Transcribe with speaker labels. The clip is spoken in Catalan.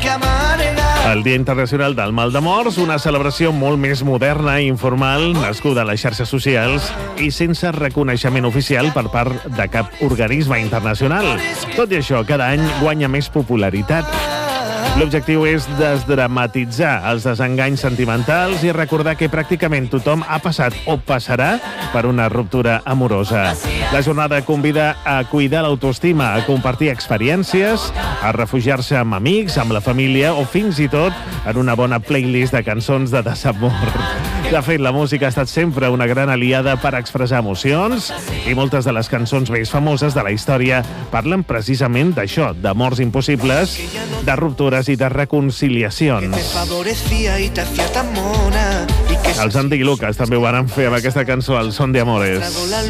Speaker 1: El Dia Internacional del Mal d'Amors, una celebració molt més moderna i informal, nascuda a les xarxes socials i sense reconeixement oficial per part de cap organisme internacional. Tot i això, cada any guanya més popularitat. L'objectiu és desdramatitzar els desenganys sentimentals i recordar que pràcticament tothom ha passat o passarà per una ruptura amorosa. La jornada convida a cuidar l'autoestima, a compartir experiències, a refugiar-se amb amics, amb la família o fins i tot en una bona playlist de cançons de desamor. De fet, la música ha estat sempre una gran aliada per expressar emocions i moltes de les cançons més famoses de la història parlen precisament d'això, d'amors impossibles, de ruptures i de reconciliacions. Els Andy i Lucas també ho van fer amb aquesta cançó, El Son de Amores.